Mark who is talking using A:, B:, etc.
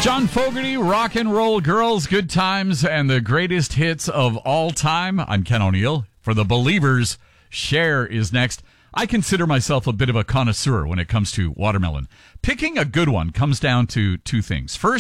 A: John Fogerty, Rock and Roll Girls, Good Times, and the greatest hits of all time. I'm Ken O'Neill. For the Believers, Cher is next. I consider myself a bit of a connoisseur when it comes to watermelon. Picking a good one comes down to two things. First,